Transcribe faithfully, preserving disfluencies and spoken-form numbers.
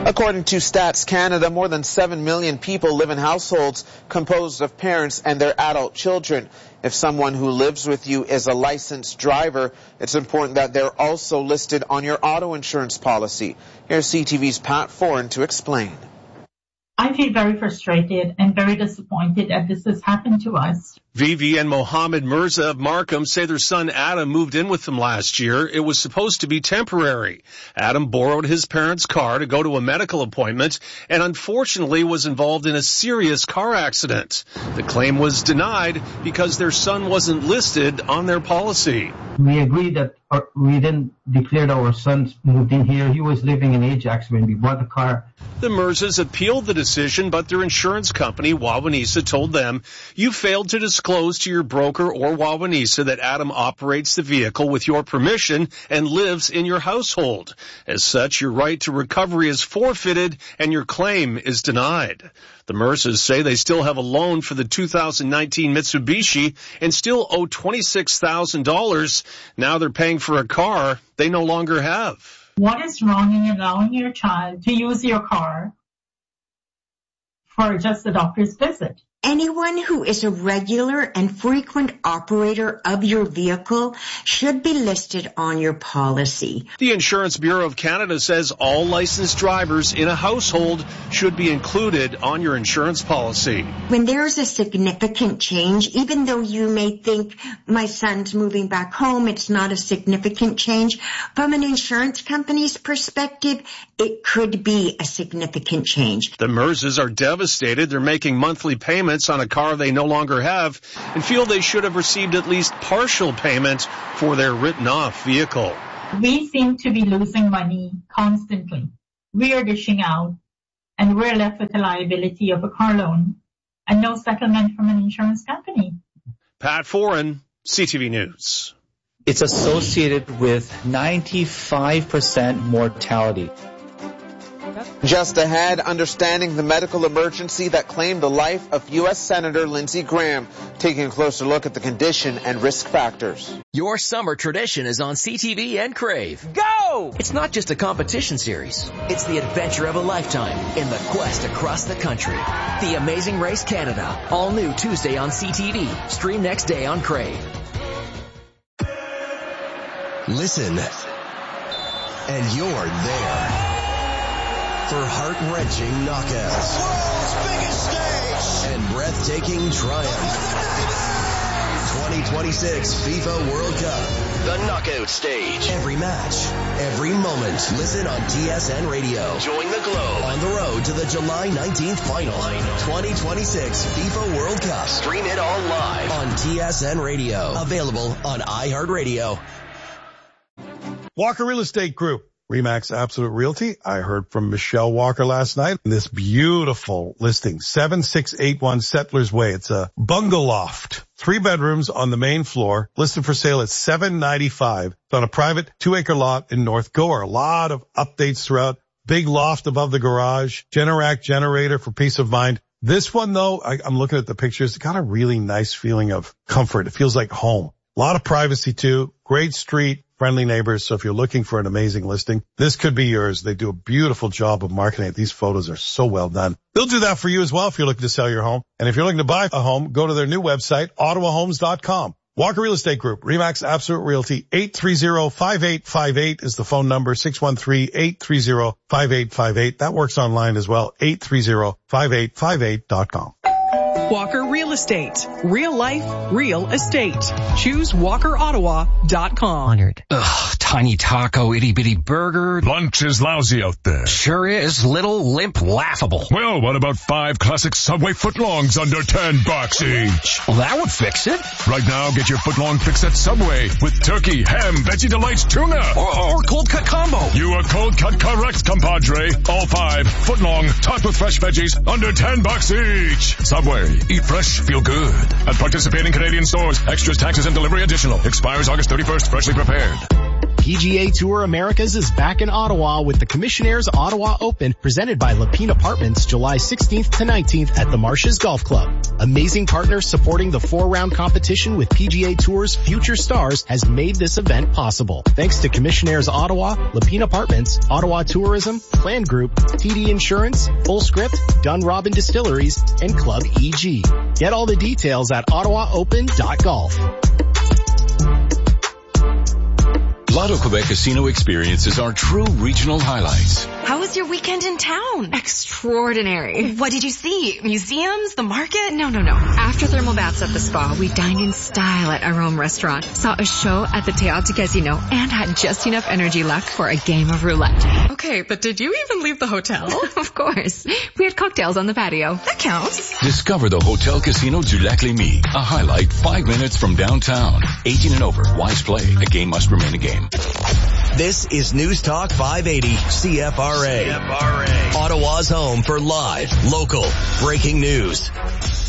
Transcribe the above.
According to Stats Canada, more than seven million people live in households composed of parents and their adult children. If someone who lives with you is a licensed driver, it's important that they're also listed on your auto insurance policy. Here's C T V's Pat Foran to explain. I feel very frustrated and very disappointed that this has happened to us. Vivi and Mohammed Mirza of Markham say their son Adam moved in with them last year. It was supposed to be temporary. Adam borrowed his parents' car to go to a medical appointment and unfortunately was involved in a serious car accident. The claim was denied because their son wasn't listed on their policy. We agreed that our, we then declared our son moved in here. He was living in Ajax when we bought the car. The Mirzas appealed the decision, but their insurance company, Wawanesa, told them, you failed to disclose to your broker or Wawanesa that Adam operates the vehicle with your permission and lives in your household. As such, your right to recovery is forfeited and your claim is denied. The Mirzas say they still have a loan for the two thousand nineteen Mitsubishi and still owe twenty-six thousand dollars. Now they're paying for a car they no longer have. What is wrong in allowing your child to use your car for just a doctor's visit? Anyone who is a regular and frequent operator of your vehicle should be listed on your policy. The Insurance Bureau of Canada says all licensed drivers in a household should be included on your insurance policy. When there's a significant change, even though you may think my son's moving back home, it's not a significant change. From an insurance company's perspective, it could be a significant change. The Mirzas are devastated. They're making monthly payments on a car they no longer have and feel they should have received at least partial payment for their written-off vehicle. We seem to be losing money constantly. We are dishing out, and we're left with the liability of a car loan and no settlement from an insurance company. Pat Foran, C T V News. It's associated with ninety-five percent mortality. Just ahead, understanding the medical emergency that claimed the life of U S Senator Lindsey Graham, taking a closer look at the condition and risk factors. Your summer tradition is on C T V and Crave. Go! It's not just a competition series. It's the adventure of a lifetime in the quest across the country. The Amazing Race Canada. All new Tuesday on C T V. Stream next day on Crave. Listen, and you're there. For heart-wrenching knockouts, world's biggest stage, and breathtaking triumph. twenty twenty-six FIFA World Cup, the knockout stage. Every match, every moment. Listen on T S N Radio. Join the Globe on the road to the July nineteenth final. twenty twenty-six FIFA World Cup. Stream it all live on T S N Radio. Available on iHeartRadio. Walker Real Estate Group. Remax Absolute Realty. I heard from Michelle Walker last night. This beautiful listing, seven six eight one Settlers Way. It's a bungalow loft, three bedrooms on the main floor, listed for sale at seven ninety-five. It's on a private two-acre lot in North Gower. A lot of updates throughout. Big loft above the garage, Generac generator for peace of mind. This one, though, I, I'm looking at the pictures. It's got a really nice feeling of comfort. It feels like home. A lot of privacy, too. Great street. Friendly neighbors. So if you're looking for an amazing listing, this could be yours. They do a beautiful job of marketing it. These photos are so well done. They'll do that for you as well if you're looking to sell your home. And if you're looking to buy a home, go to their new website, ottawa homes dot com. Walker Real Estate Group, Remax Absolute Realty, eight three zero, five eight five eight is the phone number, six one three, eight three zero, five eight five eight. That works online as well, eight three zero, five eight five eight dot com. Walker Real Estate. Real life, real estate. Choose walker ottawa dot com. Ugh, tiny taco, itty bitty burger. Lunch is lousy out there. Sure is. Little, limp, laughable. Well, what about five classic Subway footlongs under ten bucks each? Well, that would fix it. Right now, get your footlong fix at Subway with turkey, ham, Veggie Delights, tuna. Or, or cold cut combo. You are cold cut correct, compadre. All five footlong, topped with fresh veggies, under ten bucks each. Subway. Eat fresh, feel good. At participating Canadian stores. Extras, taxes, and delivery additional. Expires August thirty-first. Freshly prepared. P G A Tour Americas is back in Ottawa with the Commissionaires Ottawa Open presented by Lapine Apartments July sixteenth to nineteenth at the Marshes Golf Club. Amazing partners supporting the four-round competition with P G A Tour's future stars has made this event possible. Thanks to Commissionaires Ottawa, Lapine Apartments, Ottawa Tourism, Plan Group, T D Insurance, Full Script, Dunrobin Distilleries, and Club E G. Get all the details at ottawa open dot golf. Lotto Quebec Casino experiences are true regional highlights. How was your weekend in town? Extraordinary. What did you see? Museums? The market? No, no, no. After thermal baths at the spa, we dined in style at Arome Restaurant, saw a show at the Théâtre Casino, and had just enough energy left for a game of roulette. Okay, but did you even leave the hotel? Of course. We had cocktails on the patio. That counts. Discover the Hotel Casino du Lac Lémy, a highlight five minutes from downtown. eighteen and over. Wise play. A game must remain a game. This is News Talk five eighty C F R A. C F R A. Ottawa's home for live, local, breaking news.